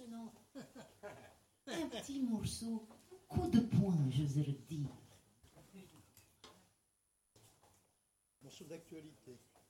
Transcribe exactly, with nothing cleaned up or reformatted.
maintenant. Un petit morceau, coup de poing, je vous le dis. Morceau d'actualité.